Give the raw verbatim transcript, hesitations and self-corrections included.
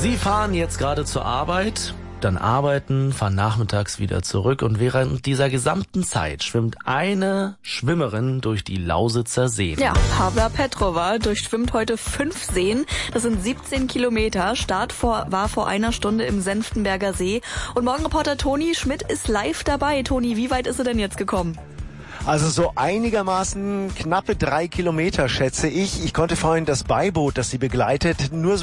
Sie fahren jetzt gerade zur Arbeit, dann arbeiten, fahren nachmittags wieder zurück und während dieser gesamten Zeit schwimmt eine Schwimmerin durch die Lausitzer Seen. Ja, Pavla Petrova durchschwimmt heute fünf Seen. Das sind siebzehn Kilometer. Start vor, war vor einer Stunde im Senftenberger See. Und Morgenreporter Toni Schmidt ist live dabei. Toni, wie weit ist sie denn jetzt gekommen? Also so einigermaßen knappe drei Kilometer, schätze ich. Ich konnte vorhin das Beiboot, das sie begleitet, nur so